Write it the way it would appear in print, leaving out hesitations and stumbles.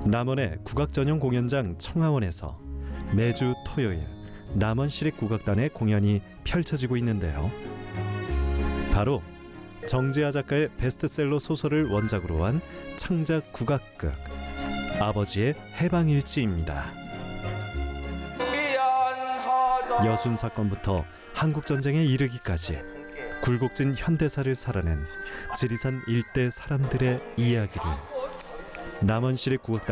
남원의 국악 전용 공연장 청하원에서 매주 토요일 남원시립국악단의 공연이 펼쳐지고 있는데요. 바로 정지아 작가의 베스트셀러 소설을 원작으로 한 창작 국악극 아버지의 해방일지입니다. 여순 사건부터 한국전쟁에 이르기까지 굴곡진 현대사를 살아낸 지리산 일대 사람들의 이야기를 남원시립국악단